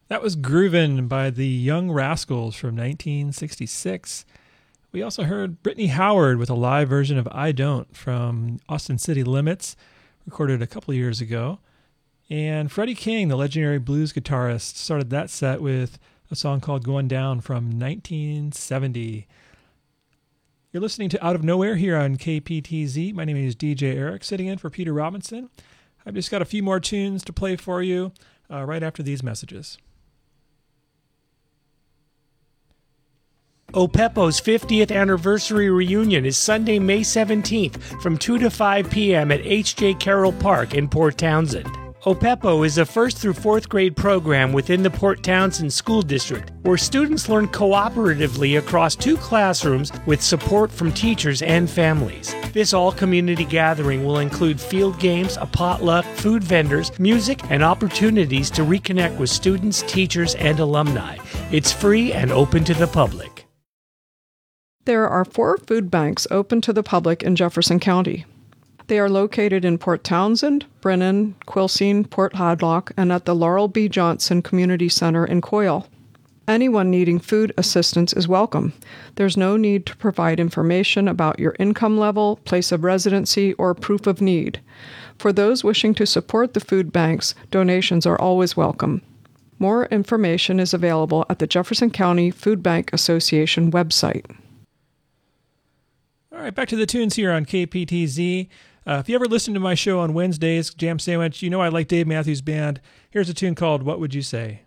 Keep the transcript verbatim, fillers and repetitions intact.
That was Groovin' by the Young Rascals from nineteen sixty-six. We also heard Brittany Howard with a live version of I Don't from Austin City Limits, recorded a couple of years ago. And Freddie King, the legendary blues guitarist, started that set with a song called Going Down from nineteen seventy. You're listening to Out of Nowhere here on K P T Z. My name is D J Eric, sitting in for Peter Robinson. I've just got a few more tunes to play for you uh, right after these messages. OPEPO's fiftieth anniversary reunion is Sunday, May seventeenth from two to five p.m. at H J Carroll Park in Port Townsend. OPEPO is a first through fourth grade program within the Port Townsend School District where students learn cooperatively across two classrooms with support from teachers and families. This all-community gathering will include field games, a potluck, food vendors, music, and opportunities to reconnect with students, teachers, and alumni. It's free and open to the public. There are four food banks open to the public in Jefferson County. They are located in Port Townsend, Brennan, Quilcene, Port Hadlock, and at the Laurel B. Johnson Community Center in Coyle. Anyone needing food assistance is welcome. There's no need to provide information about your income level, place of residency, or proof of need. For those wishing to support the food banks, donations are always welcome. More information is available at the Jefferson County Food Bank Association website. All right, back to the tunes here on K P T Z. Uh, if you ever listen to my show on Wednesdays, Jam Sandwich, you know I like Dave Matthews Band. Here's a tune called What Would You Say?